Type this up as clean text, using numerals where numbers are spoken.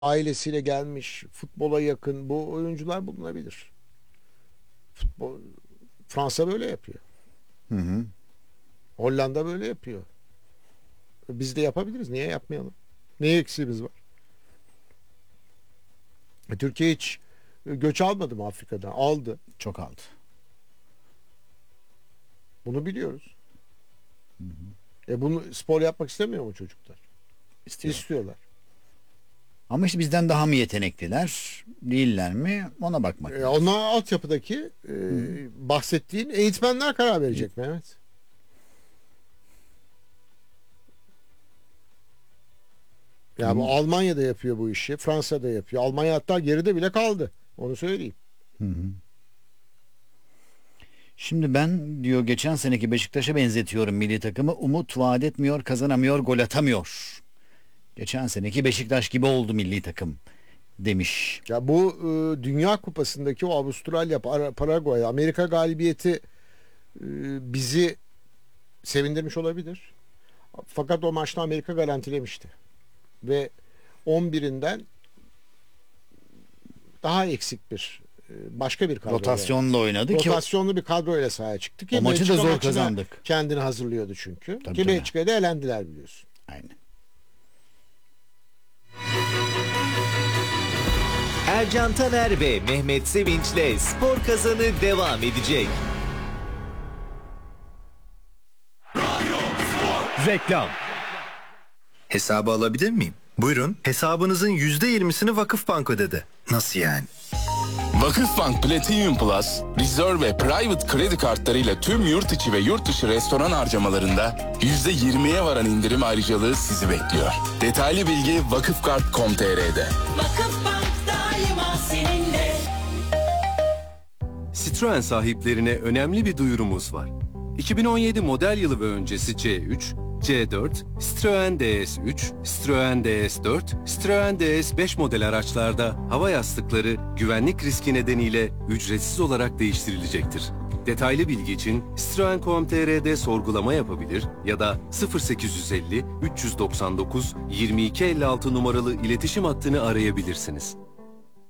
ailesiyle gelmiş, futbola yakın bu oyuncular bulunabilir. Futbol, Fransa böyle yapıyor. Hı hı. Hollanda böyle yapıyor. Biz de yapabiliriz. Niye yapmayalım? Neye eksiğimiz var? Türkiye hiç göç almadı mı Afrika'dan? Aldı. Çok aldı. Bunu biliyoruz. Hı hı. Bunu spor yapmak istemiyor mu çocuklar? İstiyor. İstiyorlar. Ama işte bizden daha mı yetenekliler, değiller mi? Ona bakmak lazım. Ona altyapıdaki bahsettiğin eğitmenler karar verecek Mehmet. Ya bu Almanya'da yapıyor bu işi, Fransa'da yapıyor. Almanya hatta geride bile kaldı. Onu söyleyeyim. Hı hı. Şimdi ben diyor geçen seneki Beşiktaş'a benzetiyorum milli takımı. Umut vaat etmiyor, kazanamıyor, gol atamıyor. Geçen seneki Beşiktaş gibi oldu milli takım demiş. Ya bu Dünya Kupası'ndaki o Avustralya, Paraguay, Amerika galibiyeti bizi sevindirmiş olabilir. Fakat o maçta Amerika garantilemişti. Ve 11'inden daha eksik bir başka bir kadro. Rotasyonla oynadı ki rotasyonlu bir kadroyla sahaya çıktı ki o maçı da Belçika zor maçına kazandık. kendini hazırlıyordu çünkü. Tabii, ki tabii. Belçika'da elendiler biliyorsun. Aynen. Ercan Taner ve Mehmet Sevinç'le Spor Kazanı devam edecek. Reklam. Hesabı alabilir miyim? Buyurun. Hesabınızın %20'sini Vakıfbank ödedi. Nasıl yani? Vakıfbank Platinum Plus, Reserve ve Private kredi kartlarıyla tüm yurt içi ve yurt dışı restoran harcamalarında %20'ye varan indirim ayrıcalığı sizi bekliyor. Detaylı bilgi vakıfkart.com.tr'de. Vakıfbank daima seninle. Citroen sahiplerine önemli bir duyurumuz var. 2017 model yılı ve öncesi C3, C4, Citroen DS3, Citroen DS4, Citroen DS5 model araçlarda hava yastıkları güvenlik riski nedeniyle ücretsiz olarak değiştirilecektir. Detaylı bilgi için Citroen.com.tr'de sorgulama yapabilir ya da 0850 399 2256 numaralı iletişim hattını arayabilirsiniz.